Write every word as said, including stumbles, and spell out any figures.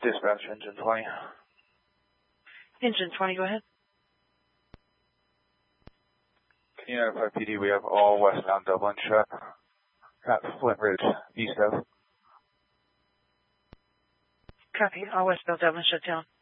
Dispatch, engine twenty. Engine twenty, go ahead. Can you notify P D we have all westbound Dublin shut at Flint Ridge, east of? Copy. All westbound Dublin shut down.